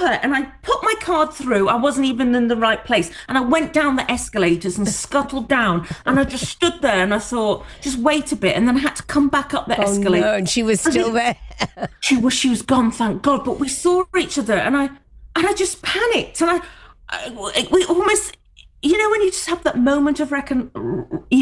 her and I put my card through. I wasn't even in the right place. And I went down the escalators and scuttled down. And I just stood there and I thought, just wait a bit. And then I had to come back up the Oh escalator. no, and she was still there. She was gone, thank God. But we saw each other and I just panicked. And we almost, when you just have that moment of